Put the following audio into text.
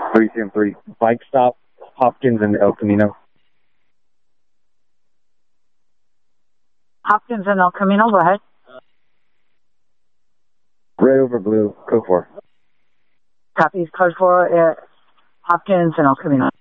3CM3, bike stop, Hopkins and El Camino. Hopkins and El Camino, go ahead. Red over blue, code 4. Copies, code 4, Hopkins and El Camino.